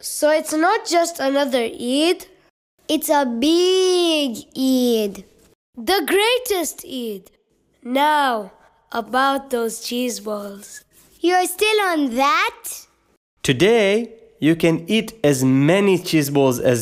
So it's not just another Eid? It's a big Eid. The greatest Eid. Now, about those cheese balls. You're still on that? Today, you can eat as many cheese balls as